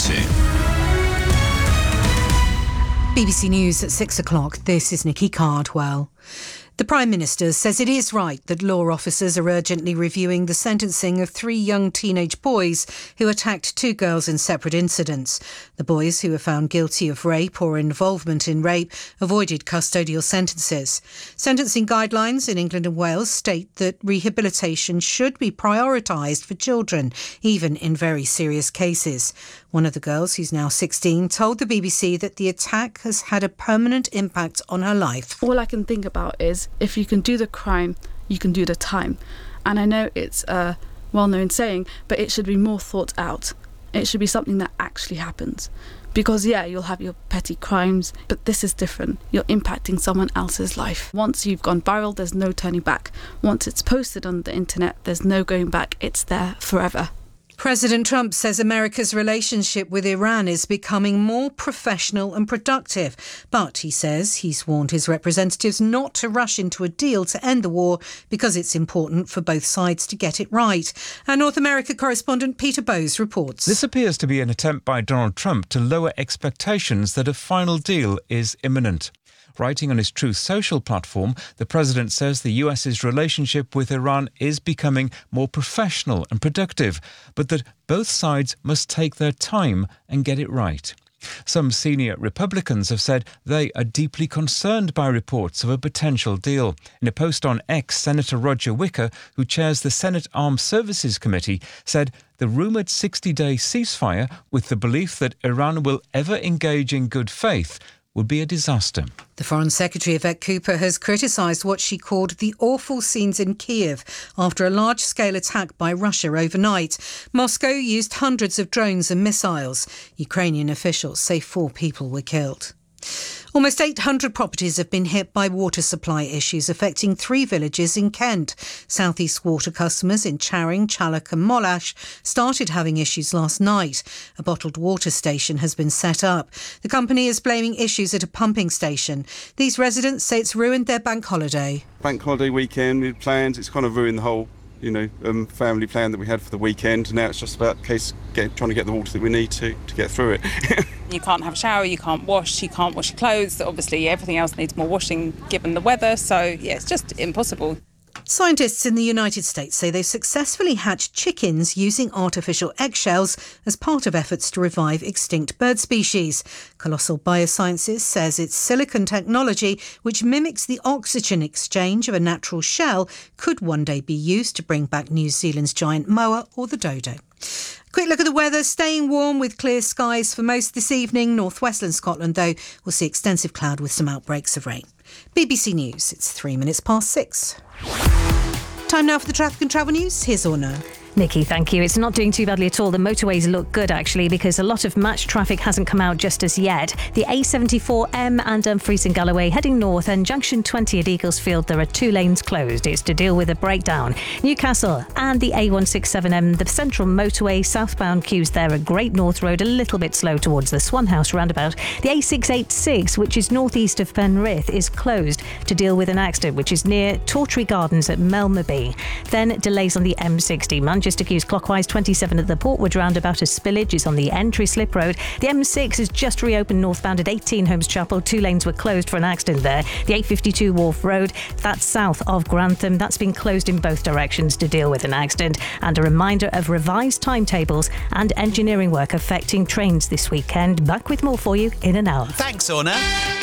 to. BBC News at 6 o'clock. This is Nikki Cardwell. The Prime Minister says it is right that law officers are urgently reviewing the sentencing of 3 young teenage boys who attacked 2 girls in separate incidents. The boys, who were found guilty of rape or involvement in rape, avoided custodial sentences. Sentencing guidelines in England and Wales state that rehabilitation should be prioritised for children, even in very serious cases. One of the girls, who's now 16, told the BBC that the attack has had a permanent impact on her life. All I can think about is, if you can do the crime, you can do the time. And I know it's a well-known saying, but it should be more thought out. It should be something that actually happens. Because, yeah, you'll have your petty crimes, but this is different. You're impacting someone else's life. Once you've gone viral, there's no turning back. Once it's posted on the internet, there's no going back. It's there forever. President Trump says America's relationship with Iran is becoming more professional and productive. But he says he's warned his representatives not to rush into a deal to end the war because it's important for both sides to get it right. Our North America correspondent Peter Bowes reports. This appears to be an attempt by Donald Trump to lower expectations that a final deal is imminent. Writing on his Truth Social platform, the president says the US's relationship with Iran is becoming more professional and productive, but that both sides must take their time and get it right. Some senior Republicans have said they are deeply concerned by reports of a potential deal. In a post on X, Senator Roger Wicker, who chairs the Senate Armed Services Committee, said the rumoured 60-day ceasefire, with the belief that Iran will ever engage in good faith, would be a disaster. The Foreign Secretary, Yvette Cooper, has criticised what she called the awful scenes in Kiev after a large-scale attack by Russia overnight. Moscow used hundreds of drones and missiles. Ukrainian officials say 4 people were killed. Almost 800 properties have been hit by water supply issues affecting 3 villages in Kent. South East Water customers in Charing, Challock and Mollash started having issues last night. A bottled water station has been set up. The company is blaming issues at a pumping station. These residents say it's ruined their bank holiday. Bank holiday weekend, we had plans, it's kind of ruined the whole family plan that we had for the weekend. Now it's just about trying to get the water that we need to get through it. You can't have a shower, you can't wash your clothes. Obviously, everything else needs more washing given the weather. So, yeah, it's just impossible. Scientists in the United States say they've successfully hatched chickens using artificial eggshells as part of efforts to revive extinct bird species. Colossal Biosciences says its silicon technology, which mimics the oxygen exchange of a natural shell, could one day be used to bring back New Zealand's giant moa or the dodo. Quick look at the weather. Staying warm with clear skies for most this evening. Northwestern Scotland, though, will see extensive cloud with some outbreaks of rain. BBC News, it's 3 minutes past 6. Time now for the traffic and travel news. Here's Orna. Nikki, thank you. It's not doing too badly at all. The motorways look good, actually, because a lot of match traffic hasn't come out just as yet. The A74M and Dumfries and Galloway heading north, and junction 20 at Eaglesfield, there are 2 lanes closed. It's to deal with a breakdown. Newcastle and the A167M, the central motorway, southbound queues there at Great North Road, a little bit slow towards the Swan House roundabout. The A686, which is northeast of Penrith, is closed to deal with an accident, which is near Tortree Gardens at Melmerby. Then delays on the M60. Manchester queues clockwise 27 at the Portwood roundabout as spillage is on the entry slip road. The M6 has just reopened northbound at 18 Holmes Chapel. 2 lanes were closed for an accident there. The 852 Wharf Road, that's south of Grantham, that's been closed in both directions to deal with an accident. And a reminder of revised timetables and engineering work affecting trains this weekend. Back with more for you in an hour. Thanks, Orna.